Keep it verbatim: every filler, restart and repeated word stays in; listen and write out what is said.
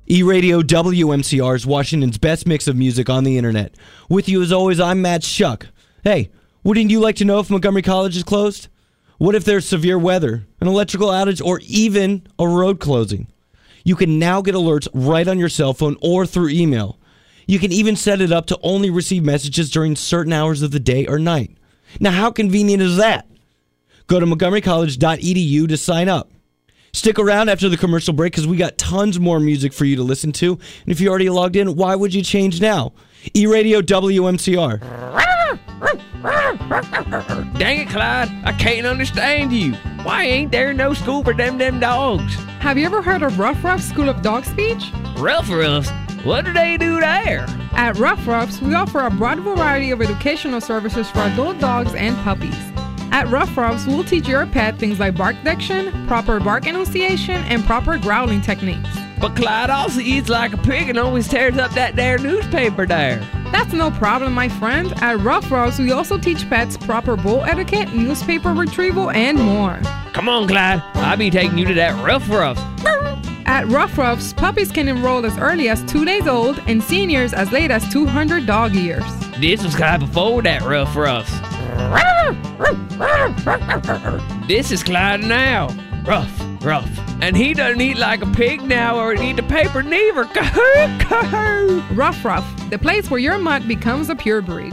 E-Radio W M C R is Washington's best mix of music on the internet. With you as always, I'm Matt Shuck. Hey, wouldn't you like to know if Montgomery College is closed? What if there's severe weather, an electrical outage, or even a road closing? You can now get alerts right on your cell phone or through email. You can even set it up to only receive messages during certain hours of the day or night. Now, how convenient is that? Go to montgomery college dot e d u to sign up. Stick around after the commercial break because we got tons more music for you to listen to. And if you already logged in, why would you change now? E-Radio W M C R. Dang it, Clyde. I can't understand you. Why ain't there no school for them them dogs? Have you ever heard of Rough Roughs School of Dog Speech? Rough Roughs? What do they do there? At Rough Roughs, we offer a broad variety of educational services for adult dogs and puppies. At Rough Roughs, we'll teach your pet things like bark diction, proper bark enunciation, and proper growling techniques. But Clyde also eats like a pig and always tears up that there newspaper there. That's no problem, my friend. At Rough Roughs, we also teach pets proper bowl etiquette, newspaper retrieval, and more. Come on, Clyde. I'll be taking you to that Rough Roughs. At Rough Roughs, puppies can enroll as early as two days old and seniors as late as two hundred dog years. This was Clyde before that Rough Roughs. This is Clyde now. Rough, rough. And he doesn't eat like a pig now or eat the paper neither. Rough Rough, the place where your mutt becomes a pure breed.